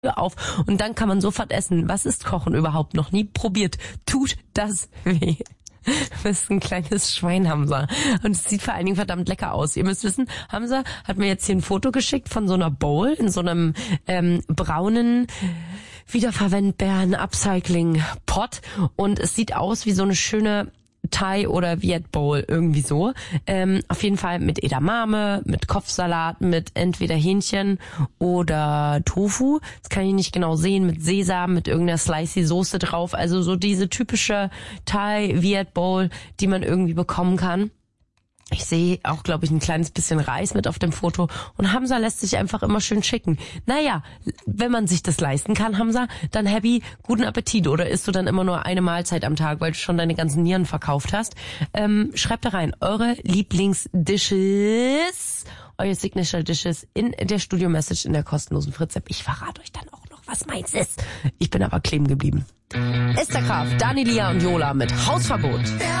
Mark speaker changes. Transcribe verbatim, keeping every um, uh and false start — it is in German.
Speaker 1: auf und dann kann man sofort essen. Was ist Kochen überhaupt? Noch nie probiert. Tut das weh? Du bist ein kleines Schwein, Hamza. Und es sieht vor allen Dingen verdammt lecker aus. Ihr müsst wissen, Hamza hat mir jetzt hier ein Foto geschickt von so einer Bowl in so einem ähm, braunen, wiederverwendbaren Upcycling-Pot. Und es sieht aus wie so eine schöne Thai oder Viet Bowl, irgendwie so. Ähm, auf jeden Fall mit Edamame, mit Kopfsalat, mit entweder Hähnchen oder Tofu. Das kann ich nicht genau sehen, mit Sesam, mit irgendeiner slicey Soße drauf. Also so diese typische Thai Viet Bowl, die man irgendwie bekommen kann. Ich sehe auch, glaube ich, ein kleines bisschen Reis mit auf dem Foto. Und Hamza lässt sich einfach immer schön schicken. Naja, wenn man sich das leisten kann, Hamza, dann happy, guten Appetit. Oder isst du dann immer nur eine Mahlzeit am Tag, weil du schon deine ganzen Nieren verkauft hast? Ähm, schreibt da rein, eure Lieblingsdishes, eure Signature Dishes in der Studio-Message in der kostenlosen Fritz-App. Ich verrate euch dann auch noch, was meins ist. Ich bin aber kleben geblieben. Esther Graf, Dani Lia und Jola mit Hausverbot.